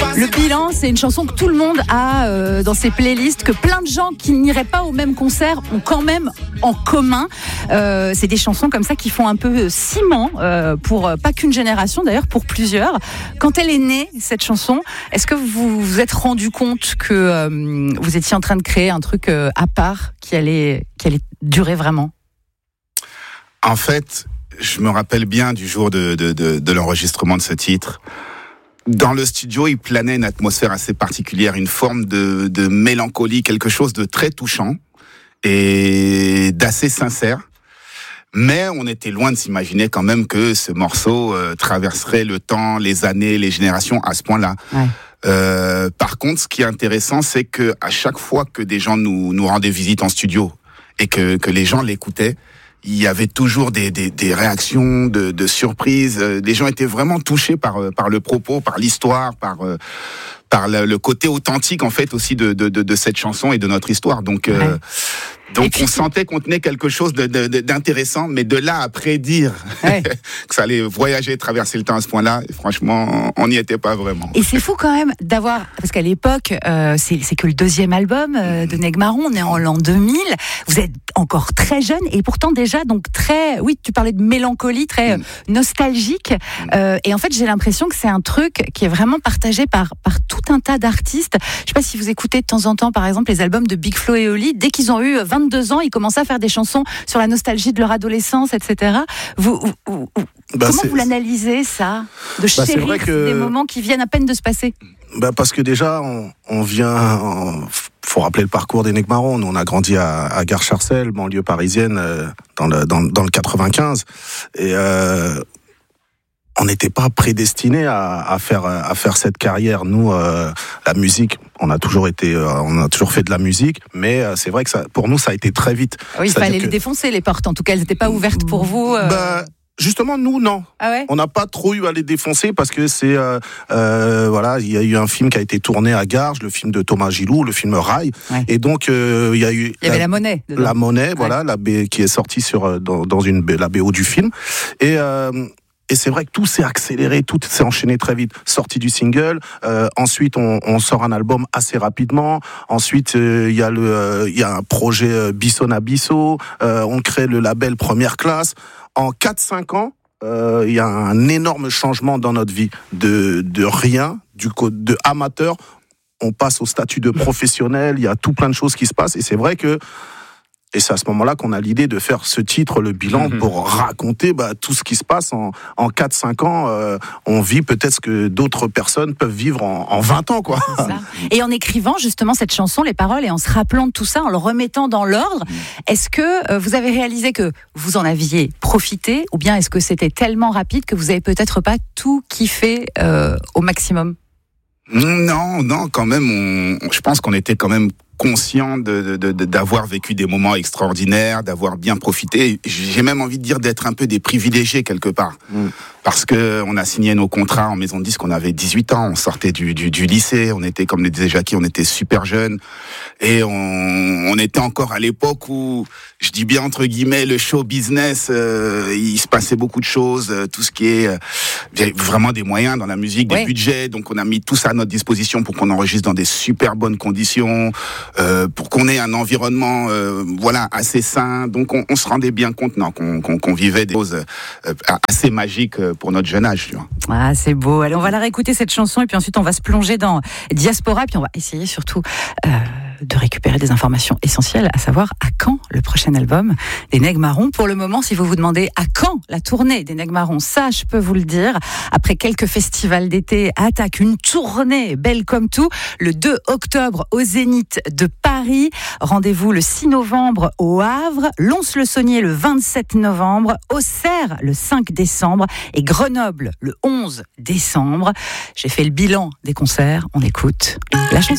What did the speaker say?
Le bilan, c'est une chanson que tout le monde a dans ses playlists, que plein de gens qui n'iraient pas au même concert ont quand même en commun. C'est des chansons comme ça qui font un peu ciment pour pas qu'une génération, d'ailleurs pour plusieurs. Quand elle est née, cette chanson, est-ce que vous vous êtes rendu compte que vous étiez en train de créer un truc à part qui allait durer vraiment ? En fait, je me rappelle bien du jour de l'enregistrement de ce titre. Dans le studio, il planait une atmosphère assez particulière, une forme de mélancolie, quelque chose de très touchant et d'assez sincère. Mais on était loin de s'imaginer quand même que ce morceau traverserait le temps, les années, les générations à ce point-là. Ouais. Par contre, ce qui est intéressant, c'est que à chaque fois que des gens nous rendaient visite en studio et que les gens l'écoutaient, il y avait toujours des réactions de surprise. Les gens étaient vraiment touchés par le propos, par l'histoire, par le côté authentique en fait aussi de cette chanson et de notre histoire. Donc ouais. Donc on sentait qu'on tenait quelque chose d'intéressant, mais de là à prédire ouais. que ça allait voyager, traverser le temps à ce point-là, franchement, on n'y était pas vraiment. Et c'est fou quand même d'avoir, parce qu'à l'époque, c'est que le deuxième album de Neg Marron, on est en l'an 2000, vous êtes encore très jeune et pourtant déjà donc très, oui, tu parlais de mélancolie, très nostalgique. Et en fait, j'ai l'impression que c'est un truc qui est vraiment partagé par tout un tas d'artistes. Je sais pas si vous écoutez de temps en temps, par exemple, les albums de Big Flo et Oli. Dès qu'ils ont eu 22 ans, ils commençaient à faire des chansons sur la nostalgie de leur adolescence, etc. Comment vous l'analysez, ça ? De chérir des moments qui viennent à peine de se passer ? Parce que déjà, on vient... faut rappeler le parcours des Neg Marron. Nous, on a grandi à Gare-Charcel, banlieue parisienne, dans le 95. Et... on n'était pas prédestinés à faire cette carrière. Nous, la musique, on a toujours fait de la musique, mais c'est vrai que ça, pour nous, ça a été très vite. Oui, il fallait les défoncer, les portes. En tout cas, elles n'étaient pas ouvertes pour vous. Justement, nous, non. Ah ouais ? On n'a pas trop eu à les défoncer parce que c'est, voilà, il y a eu un film qui a été tourné à Garges, le film de Thomas Gilou, le film Rail. Ouais. Et donc, il y avait La Monnaie. Dedans. La Monnaie, voilà, ouais. Qui est sortie dans la BO du film. Et c'est vrai que tout s'est accéléré, tout s'est enchaîné très vite. Sortie du single, ensuite on sort un album assez rapidement. Ensuite il y a un projet Bisso na Bisso. On crée le label Première Classe. En 4-5 ans, il y a un énorme changement dans notre vie. De rien, de amateur, on passe au statut de professionnel. Il y a tout plein de choses qui se passent. Et c'est vrai que et c'est à ce moment-là qu'on a l'idée de faire ce titre, le bilan, pour raconter tout ce qui se passe en 4-5 ans. On vit peut-être ce que d'autres personnes peuvent vivre en 20 ans, quoi. C'est ça. Et en écrivant justement cette chanson, les paroles, et en se rappelant de tout ça, en le remettant dans l'ordre, est-ce que vous avez réalisé que vous en aviez profité, ou bien est-ce que c'était tellement rapide que vous avez peut-être pas tout kiffé au maximum ? Non, quand même, je pense qu'on était quand même conscient d'avoir vécu des moments extraordinaires, d'avoir bien profité. J'ai même envie de dire d'être un peu des privilégiés quelque part. Parce que on a signé nos contrats en maison de disque, on avait 18 ans, on sortait du lycée, on était, comme le disait Jackie, on était super jeunes. Et on était encore à l'époque où, je dis bien entre guillemets, le show business, il se passait beaucoup de choses, tout ce qui est vraiment des moyens dans la musique, des budgets. Donc on a mis tout ça à notre disposition pour qu'on enregistre dans des super bonnes conditions, pour qu'on ait un environnement assez sain. Donc on se rendait bien compte qu'on vivait des choses assez magiques pour notre jeune âge, tu vois. Ah, c'est beau. Allez, on va la réécouter cette chanson et puis ensuite on va se plonger dans Diaspora, puis on va essayer surtout de récupérer des informations essentielles, à savoir à quand le prochain album des Neg Marron. Pour le moment, si vous vous demandez à quand la tournée des Neg Marron, ça je peux vous le dire. Après quelques festivals d'été, attaque une tournée belle comme tout. Le 2 octobre au Zénith de Paris. Rendez-vous le 6 novembre au Havre, Lons-le-Saunier le 27 novembre, Auxerre le 5 décembre et Grenoble le 11 décembre. J'ai fait le bilan des concerts. On écoute la chanson.